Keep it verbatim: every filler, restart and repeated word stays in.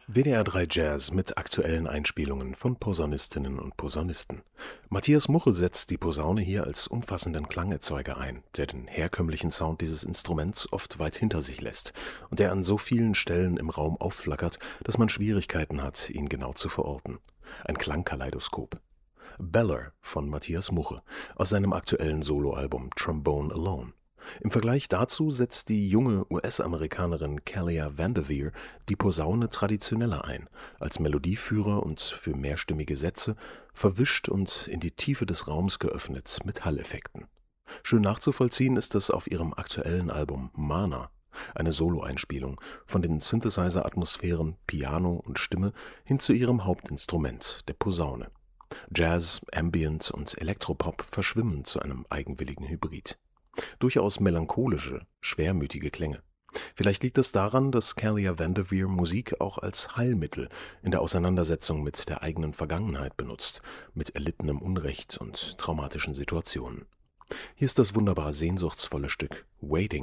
W D R drei Jazz mit aktuellen Einspielungen von Posaunistinnen und Posaunisten. Matthias Muche setzt die Posaune hier als umfassenden Klangerzeuger ein, der den herkömmlichen Sound dieses Instruments oft weit hinter sich lässt und der an so vielen Stellen im Raum aufflackert, dass man Schwierigkeiten hat, ihn genau zu verorten. Ein Klangkaleidoskop. Beller von Matthias Muche aus seinem aktuellen Soloalbum Trombone Alone. Im Vergleich dazu setzt die junge U S-Amerikanerin Kalia Vanderveer die Posaune traditioneller ein, als Melodieführer und für mehrstimmige Sätze, verwischt und in die Tiefe des Raums geöffnet mit Halleffekten. Schön nachzuvollziehen ist es auf ihrem aktuellen Album Mana, eine Soloeinspielung von den Synthesizer-Atmosphären Piano und Stimme hin zu ihrem Hauptinstrument, der Posaune. Jazz, Ambient und Elektropop verschwimmen zu einem eigenwilligen Hybrid. Durchaus melancholische, schwermütige Klänge. Vielleicht liegt es daran, dass Kalia Vanderveer Musik auch als Heilmittel in der Auseinandersetzung mit der eigenen Vergangenheit benutzt, mit erlittenem Unrecht und traumatischen Situationen. Hier ist das wunderbar sehnsuchtsvolle Stück Waiting